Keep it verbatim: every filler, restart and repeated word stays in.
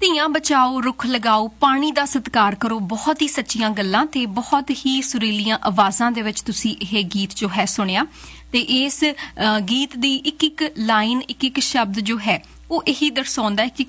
ਧੀਆਂ ਬਚਾਓ, ਰੁੱਖ ਲਗਾਓ, ਪਾਣੀ ਦਾ ਸਤਿਕਾਰ ਕਰੋ। ਬਹੁਤ ਹੀ ਸੱਚੀਆਂ ਗੱਲਾਂ ਤੇ ਬਹੁਤ ਹੀ ਸੁਰੀਲੀਆਂ ਆਵਾਜ਼ਾਂ ਦੇ ਵਿੱਚ ਤੁਸੀਂ ਇਹ ਗੀਤ ਜੋ ਹੈ ਸੁਣਿਆ। ਤੇ ਇਸ ਗੀਤ ਦੀ ਇੱਕ ਇੱਕ ਲਾਈਨ, ਇੱਕ ਇੱਕ ਸ਼ਬਦ ਜੋ ਹੈ ਉਹ ਇਹੀ ਦਰਸਾਉਂਦਾ ਹੈ ਕਿ